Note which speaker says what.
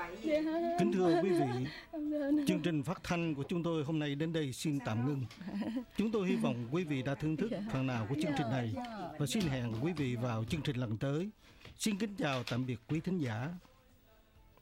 Speaker 1: Kính thưa quý vị, chương trình phát thanh của chúng tôi hôm nay đến đây xin tạm ngưng. Chúng tôi hy vọng quý vị đã thưởng thức phần nào của chương trình này và xin hẹn quý vị vào chương trình lần tới. Xin kính chào tạm biệt quý thính giả.